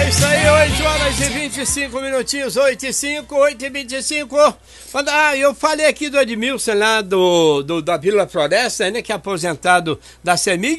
É isso aí, 8 horas e 25 minutinhos, 8 e 5, 8 e 25. Eu falei aqui do Edmilson lá da Vila Floresta, né, que é aposentado da CEMIG.